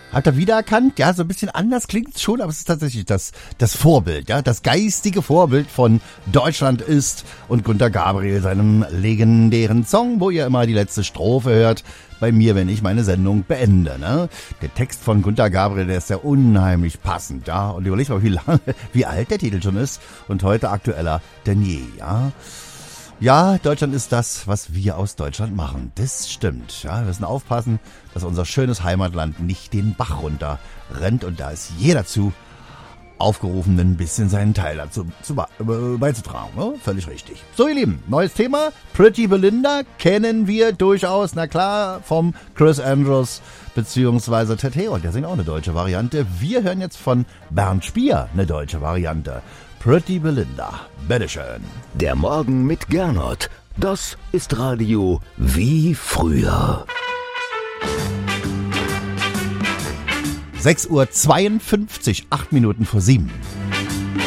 Habt ihr wiedererkannt? Ja, so ein bisschen anders klingt's schon, aber es ist tatsächlich das Vorbild, ja, das geistige Vorbild von Deutschland ist und Günter Gabriel seinem legendären Song, wo ihr immer die letzte Strophe hört, bei mir, wenn ich meine Sendung beende, ne? Der Text von Günter Gabriel, der ist ja unheimlich passend, ja, und überlegt mal, wie alt der Titel schon ist und heute aktueller denn je, ja. Ja, Deutschland ist das, was wir aus Deutschland machen. Das stimmt. Ja, wir müssen aufpassen, dass unser schönes Heimatland nicht den Bach runter rennt. Und da ist jeder zu aufgerufen, ein bisschen seinen Teil dazu beizutragen. Ne? Völlig richtig. So, ihr Lieben, neues Thema. Pretty Belinda kennen wir durchaus, na klar, vom Chris Andrews beziehungsweise Ted Herold. Der singt auch eine deutsche Variante. Wir hören jetzt von Bernd Spier eine deutsche Variante. Pretty Belinda, bitteschön. Der Morgen mit Gernot, das ist Radio wie früher. 6:52 Uhr, 8 Minuten vor 7.